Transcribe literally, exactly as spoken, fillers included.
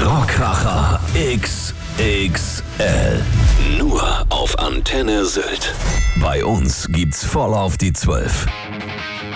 Rockkracher X X L. Nur auf Antenne Sylt. Bei uns gibt's voll auf die Zwölf.